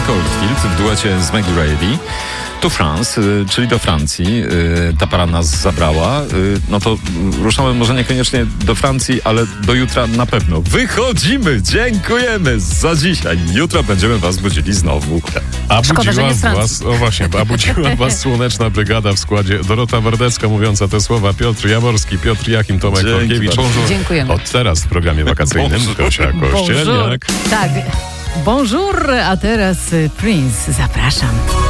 Oldfield w duecie z Maggie Reilly. To France, czyli do Francji. Ta para nas zabrała. No to ruszamy może niekoniecznie do Francji, ale do jutra na pewno. Wychodzimy! Dziękujemy za dzisiaj. Jutro będziemy was budzili znowu. A Szkoda, że nie z Francji. was, o właśnie, a budziła was Słoneczna Brygada w składzie Dorota Wardecka mówiąca te słowa, Piotr Jaworski, Piotr Jachim, Tomek Olkiewicz. Dziękujemy. Od teraz w programie wakacyjnym Gosia Kościelniak. Tak, bonjour, a teraz Prince, zapraszam.